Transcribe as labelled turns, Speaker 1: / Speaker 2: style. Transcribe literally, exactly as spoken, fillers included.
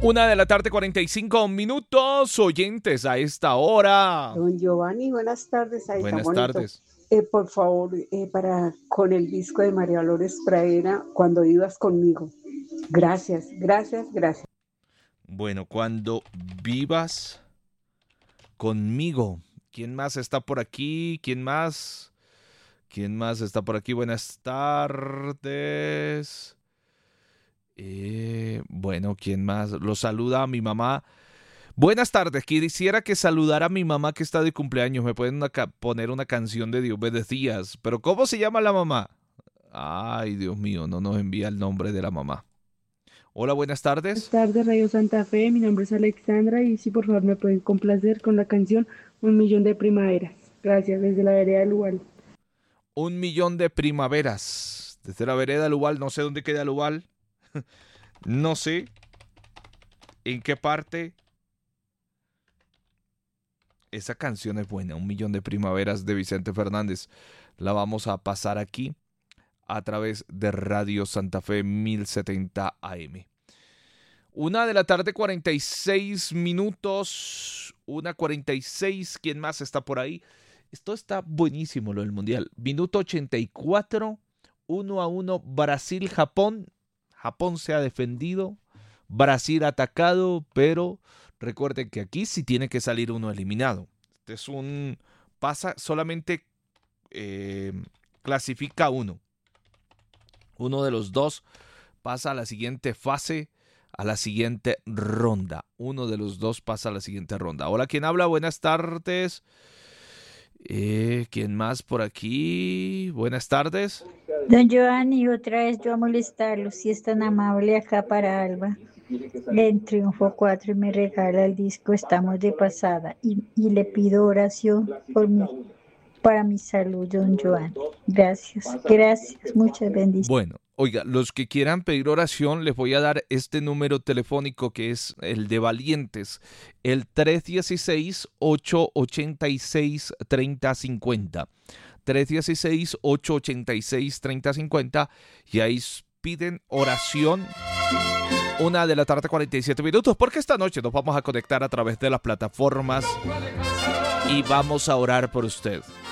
Speaker 1: Una de la tarde, cuarenta y cinco minutos, oyentes a esta hora.
Speaker 2: Don Giovanni, buenas tardes. Ahí
Speaker 1: Buenas
Speaker 2: tan
Speaker 1: tardes.
Speaker 2: Eh, por favor, eh, para con el disco de María Dolores Pradera, Cuando ibas conmigo. Gracias, gracias, gracias.
Speaker 1: Bueno, cuando vivas conmigo. ¿Quién más está por aquí? ¿Quién más? ¿Quién más está por aquí? Buenas tardes. Eh, bueno, ¿quién más? Lo saluda a mi mamá. Buenas tardes. Quisiera que saludara a mi mamá que está de cumpleaños. Me pueden una ca- poner una canción de Diomedes Díaz. Pero ¿cómo se llama la mamá? Ay, Dios mío, no nos envía el nombre de la mamá. Hola, buenas
Speaker 3: Buenas
Speaker 1: tardes.
Speaker 3: tardes, Radio Santa Fe. Mi nombre es Alexandra y si por favor me pueden complacer con la canción Un Millón de Primaveras. Gracias, desde la vereda del Ubal.
Speaker 1: Un millón de primaveras. Desde la vereda del Ubal, no sé dónde queda el Ubal. No sé en qué parte. Esa canción es buena, Un millón de primaveras de Vicente Fernández. La vamos a pasar aquí a través de Radio Santa Fe mil setenta A M. Una de la tarde, cuarenta y seis minutos. Una cuarenta y seis. ¿Quién más está por ahí? Esto está buenísimo, lo del Mundial. Minuto ochenta y cuatro. Uno a uno. Brasil-Japón. Japón se ha defendido. Brasil atacado. Pero recuerden que aquí sí tiene que salir uno eliminado. Este es un... Pasa solamente... Eh, clasifica uno. Uno de los dos pasa a la siguiente fase, a la siguiente ronda. Uno de los dos pasa a la siguiente ronda. Hola, ¿quién habla? Buenas tardes. Eh, ¿Quién más por aquí? Buenas tardes.
Speaker 4: Don Giovanni, otra vez yo a molestarlo, si es tan amable acá para Alba. En Triunfo cuatro y me regala el disco Estamos de Pasada y, y le pido oración por mí, para mi salud, don Giovanni. Gracias, gracias, muchas bendiciones.
Speaker 1: Bueno, oiga, los que quieran pedir oración, les voy a dar este número telefónico que es el de Valientes, el tres uno seis, ocho ocho seis, tres cero cinco cero. tres uno seis, ocho ocho seis, tres cero cinco cero y ahí piden oración. Una de la tarde, cuarenta y siete minutos, porque esta noche nos vamos a conectar a través de las plataformas y vamos a orar por usted.